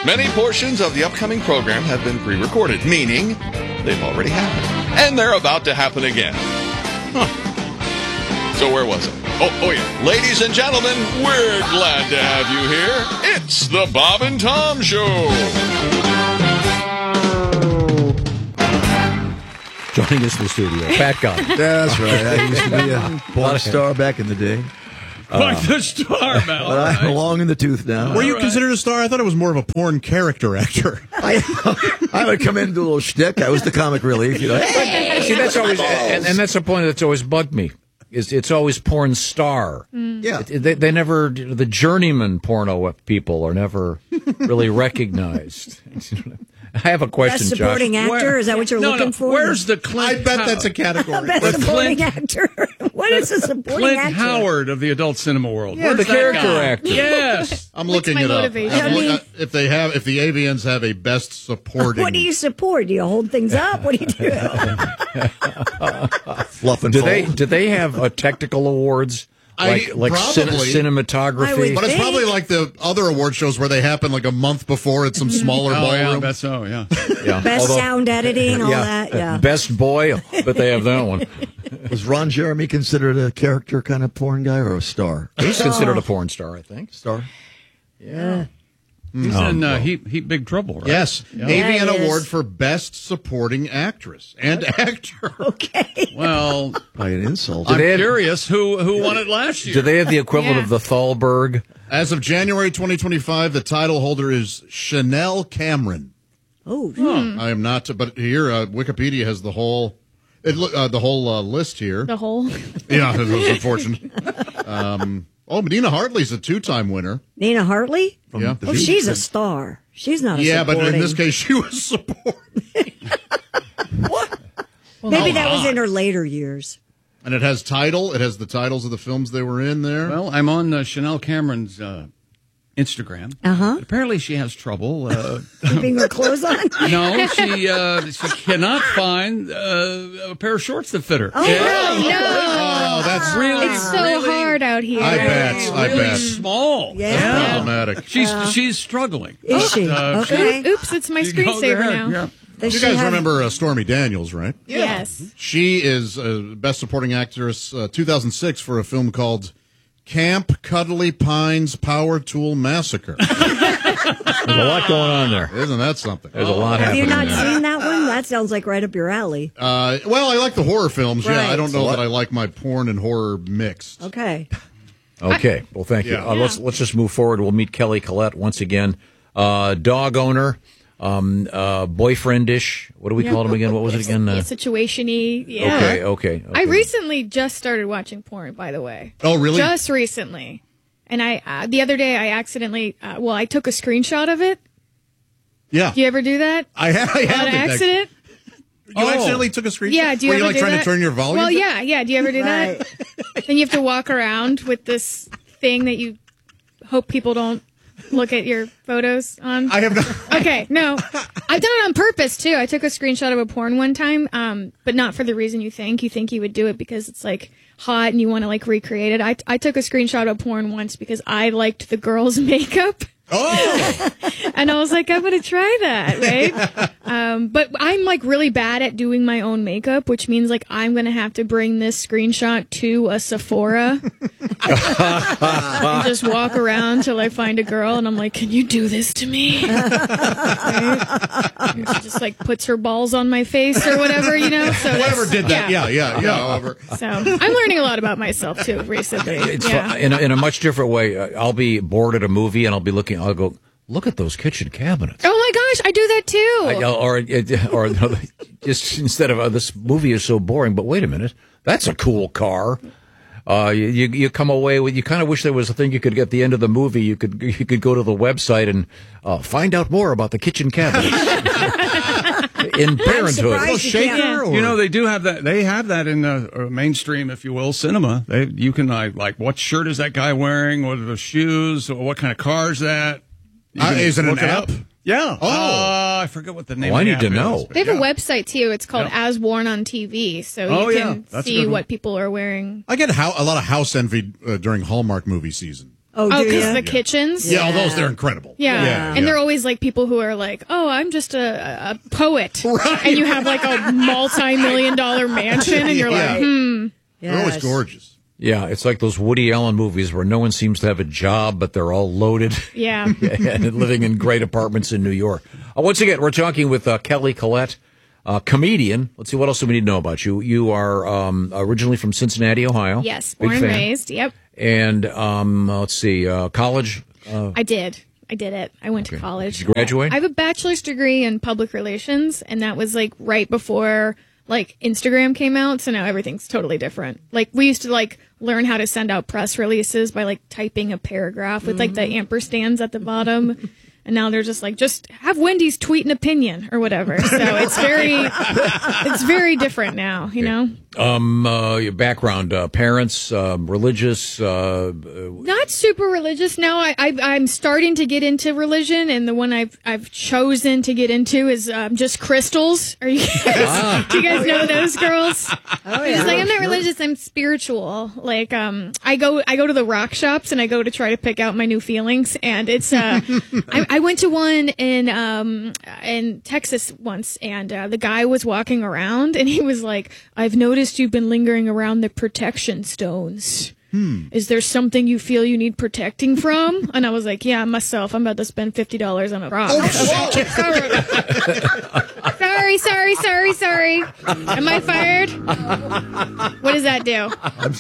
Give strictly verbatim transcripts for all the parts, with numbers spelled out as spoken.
Many portions of the upcoming program have been pre-recorded, meaning they've already happened. And they're about to happen again. Huh. So where was it? Oh, oh yeah. Ladies and gentlemen, we're glad to have you here. It's the Bob and Tom Show. Joining us in the studio, Pat Gunn. That's right. I used to be a porn star back in the day. Like the star, man. But I'm right. long in the tooth now. Were you right. considered a star? I thought it was more of a porn character actor. I, I would come in and do a little shtick. I was the comic relief. You know? Hey, see, that's always, and, and that's the point that's always bugged me. Is it's always porn star. Mm. Yeah, it, they, they never the journeyman porno people are never really recognized. I have a question, Best supporting Josh. actor? Where, Is that what you're no, looking no. for? Where's the Clint? I bet How- that's a category. Best But supporting Clint- actor. What is a supporting Clint actor? Howard of the adult cinema world. Yeah, Where's the that character guy? actor. Yes. I'm What's looking my it up. motivation? I'm I mean- look- if they have, if the Avians have a best supporting, What do you support? Do you hold things up? What do you do? fluff and Do fold. they do they have uh, technical awards like I- like cin- probably. cinematography? I would But it's think. probably like the other award shows where they happen like a month before at some smaller Oh, yeah, I ballroom. bet so, yeah. Yeah. Best Although- sound editing, all yeah, that. Yeah. Best boy, but they have that one. Was Ron Jeremy considered a character kind of porn guy or a star? He's considered a porn star, I think. Star. Yeah. He's in uh, heap, heap big trouble, right? Yes, Yeah. Avian Yeah, he Award is. for best supporting actress and actor. Okay. Well, By an insult. I'm they have- curious who who won it last year. Do they have the equivalent Yeah. of the Thalberg? As of January twenty twenty-five, the title holder is Chanel Cameron. Oh, I am not, but here uh, Wikipedia has the whole, it, lo- uh, the whole uh, list here. The whole. Yeah, it was unfortunate. Um, oh, Medina Hartley's a two-time winner. Nina Hartley? Yeah, Oh, she's a star. She's not a yeah, but in supporting. this case, she was supporting. What? Maybe Oh, that was my. in her later years. And it has title. It has the titles of the films they were in there. Well, I'm on uh, Chanel Cameron's uh, Instagram. Uh-huh. Apparently, she has trouble. Uh, Keeping her clothes on? no, she uh, she cannot find uh, a pair of shorts that fit her. Oh, Oh, that's really, It's so really, hard out here. I bet. I really bet. small. Yeah. That's problematic. She's she's struggling. Is she? Uh, Okay. Oops, it's my She goes screensaver ahead, now. yeah. Does You she guys have- remember uh, Stormy Daniels, right? Yes. She is uh, Best Supporting Actress uh, two thousand six for a film called Camp Cuddly Pines Power Tool Massacre. There's a lot going on there. Isn't that something? There's a lot Have you happening not there. seen that one? That sounds like right up your alley. Uh, well, I like the horror films. Yeah, Right. I don't know So that what? I like my porn and horror mixed. Okay. Okay. Well, thank you. Yeah. Uh, let's let's just move forward. We'll meet Kelly Collette once again. Uh, dog owner, um, uh, boyfriendish. What do we call him again? What was it again? Yeah, Uh, situation-y. Yeah. okay, okay. I okay. recently just started watching porn, by the way. Oh, really? Just recently. And I uh, the other day I accidentally, uh, well, I took a screenshot of it. Yeah. Do you ever do that? I have. I On have an accident? You Oh. accidentally took a screenshot? Yeah, do you Were ever you like do trying that? to turn your volume? Well, down? yeah, yeah. Do you ever do Right. that? Then you have to walk around with this thing that you hope people don't look at your photos on. I have not. Okay, no. I've done it on purpose, too. I took a screenshot of a porn one time, um, but not for the reason you think. You think you would do it because it's, like, hot and you want to, like, recreate it. I, I took a screenshot of porn once because I liked the girl's makeup. Oh, And I was like, I'm going to try that, right? um, but I'm, like, really bad at doing my own makeup, which means, like, I'm going to have to bring this screenshot to a Sephora and just walk around till I find a girl, and I'm like, can you do this to me? Right? And she just, like, puts her balls on my face or whatever, you know? So whatever that's- did that. Yeah, yeah, yeah. However, So I'm learning a lot about myself, too, recently. It's yeah. fun. In, a, in a much different way. Uh, I'll be bored at a movie and I'll be looking. I'll go look at those kitchen cabinets. Oh, my gosh, I do that, too. I- or or just instead of uh, this movie is so boring. But wait a minute, that's a cool car. Uh, you, you you come away with you kind of wish there was a thing you could get at the end of the movie. You could you could go to the website and uh, find out more about the kitchen cabinets in Parenthood. surprised you can't- Yeah. or- You know, they do have that. They have that in the uh, mainstream, if you will, cinema. They, you can uh, like, what shirt is that guy wearing? What are the shoes? Or what kind of car is that? You Uh, can is it an look app? up. Yeah. Oh. Uh, I forget what the name. Oh, of I the need app to is, know. but They have a yeah. website, too. It's called Yeah. As Worn on T V, so Oh, you yeah. can That's a see good one. what people are wearing. I get how, a lot of house envy uh, during Hallmark movie season. Oh, Oh, do because ya? the kitchens. Yeah, all those, they're incredible. Yeah. Yeah, and yeah. they're always like people who are like, oh, I'm just a, a poet. Right. And you have like a multi-million dollar mansion and you're Yeah. like, hmm. They're always Yes. gorgeous. Yeah, it's like those Woody Allen movies where no one seems to have a job, but they're all loaded Yeah. and living in great apartments in New York. Uh, once again, we're talking with uh, Kelly Collette, uh, comedian. Let's see, what else do we need to know about you? You are um, originally from Cincinnati, Ohio. Yes. Big Born and fan. raised. Yep. And um, let's see, uh, college. Uh, I did. I did it. I went to college. Did you graduate? I have a bachelor's degree in public relations, and that was like right before like Instagram came out. So now everything's totally different. Like we used to like learn how to send out press releases by like typing a paragraph with like the ampersands at the bottom. And now they're just like, just have Wendy's tweet an opinion or whatever. So it's very, it's very different now, you know? um, uh, your background, uh, parents, um, religious. Uh, Not super religious. Now I, I, I'm starting to get into religion, and the one I've I've chosen to get into is um, just crystals. Are you guys, do you guys know those girls? Oh, It's yeah. like I'm not religious. I'm spiritual. Like um, I go I go to the rock shops and I go to try to pick out my new feelings. And it's uh, I, I went to one in um in Texas once, and uh, the guy was walking around and he was like, "I've noticed you've been lingering around the protection stones. Is there something you feel you need protecting from?" And I was like, "Yeah, myself. I'm about to spend fifty dollars on a rock." Okay. Sorry, sorry, sorry, sorry. Am I fired? What does that do?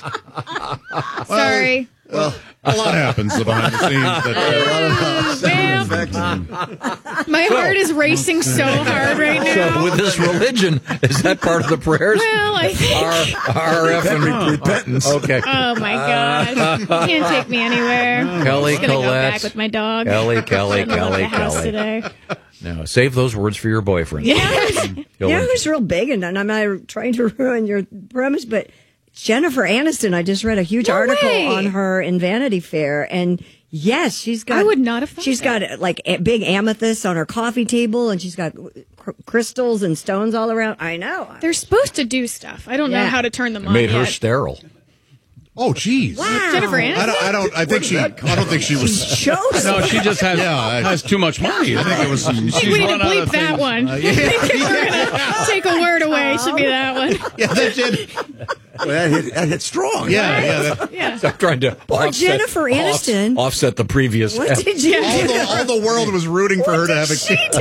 Sorry. Well, a lot happens behind the scenes. That, Well, my heart is racing so hard right now. so with this religion, is that part of the prayers? Well, I think. R F and Repentance. Okay. Oh my God! Can't take me anywhere. Kelly I'm just gonna go Collette. back with my dog. Kelly, Kelly, I'm gonna leave Kelly, the house Kelly. today. No, save those words for your boyfriend. Yeah. He'll- You know who's real big, and I'm not trying to ruin your premise, but Jennifer Aniston. I just read a huge No article way. on her in Vanity Fair, and yes, she's got. I would not have thought She's that. got like a big amethyst on her coffee table, and she's got cr- crystals and stones all around. I know. They're supposed to do stuff. I don't know Yeah. how to turn them It on made her yet. sterile. oh, geez. Wow. Jennifer Aniston. I don't. I don't. I think she. I don't think she was. Shows. No, she just has Yeah, I- has too much money. I think it was some. I think we need to run out bleep of that things. one. I think if we're gonna take a word away, it should be that one. Yeah, that did. Well, that, hit, that hit strong. Yeah, yeah. That, Yeah. I'm trying to Or offset, Jennifer Aniston. off- offset the previous. What did you all, do? the, all the world was rooting for her to have a She kid. do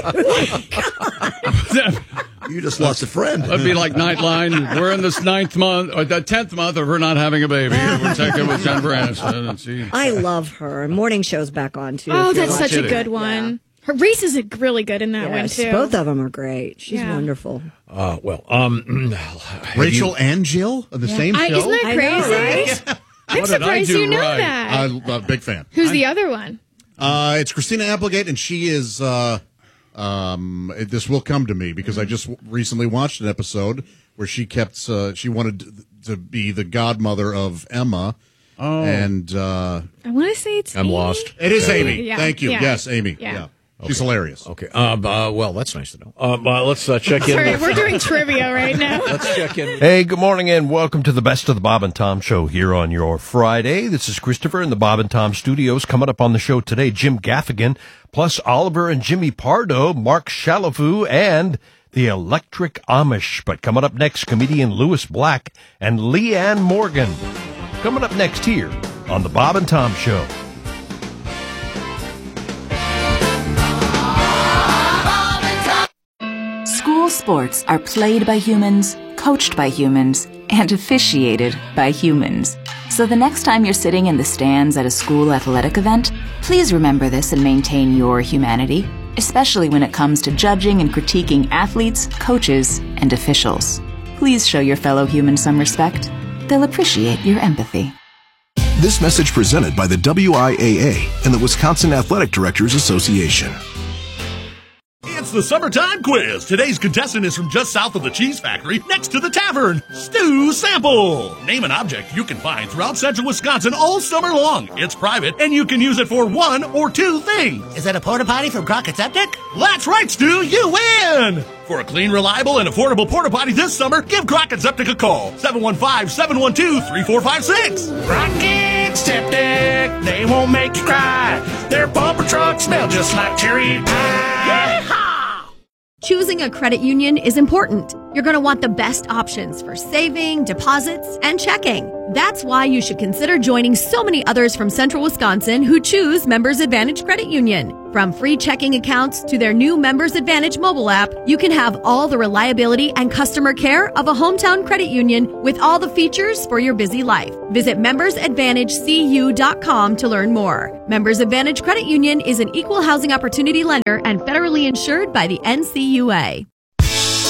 to you? You just lost a friend. That'd be like Nightline. We're in this ninth month, or the tenth month of her not having a baby. We're taking with Jennifer Aniston. And she, I love her. Morning show's back on too. Oh, if you're that's such a kidding. good one. Her Reese is a, really good in that one Yes, too. both of them are great. She's Yeah. wonderful. Uh, well, um, have Rachel you- and Jill on the same I, show. isn't that I know, crazy? right? I'm What did I surprised do you know right? that. I'm a big fan. Who's the other one? Uh, it's Christina Applegate, and she is. Uh, um, it- this will come to me because I just w- recently watched an episode where she kept. Uh, she wanted to- to be the godmother of Emma. Oh, and uh, I want to say it's. I'm Amy. lost. it is Amy. Yeah, Thank you. yeah. Yes, Amy. Yeah. Yeah, she's hilarious. Okay. Um, uh, well, that's nice to know. Um, uh, let's uh, check in. Sorry, with- we're doing trivia right now. let's check in. Hey, good morning and welcome to the Best of the Bob and Tom Show here on your Friday. This is Christopher in the Bob and Tom Studios. Coming up on the show today, Jim Gaffigan, plus Oliver and Jimmy Pardo, Mark Chalafou, and the Electric Amish. But coming up next, comedian Louis Black and Leanne Morgan. Coming up next here on the Bob and Tom Show. School sports are played by humans, coached by humans, and officiated by humans. So the next time you're sitting in the stands at a school athletic event, please remember this and maintain your humanity, especially when it comes to judging and critiquing athletes, coaches, and officials. Please show your fellow humans some respect. They'll appreciate your empathy. This message presented by the W I A A and the Wisconsin Athletic Directors Association. It's the summertime quiz. Today's contestant is from just south of the cheese factory, next to the tavern. Stu Sample. Name an object you can find throughout central Wisconsin all summer long. It's private, and you can use it for one or two things. Is that a porta potty from Crockett Septic? That's right, Stu. You win. For a clean, reliable, and affordable porta potty this summer, give Crockett Septic a call. seven one five, seven one two, three four five six. Crockett septic, they won't make you cry. Their bumper trucks smell just like cherry pie. Choosing a credit union is important. You're going to want the best options for saving, deposits, and checking. That's why you should consider joining so many others from Central Wisconsin who choose Members Advantage Credit Union. From free checking accounts to their new Members Advantage mobile app, you can have all the reliability and customer care of a hometown credit union with all the features for your busy life. Visit members advantage c u dot com to learn more. Members Advantage Credit Union is an equal housing opportunity lender and federally insured by the N C U A.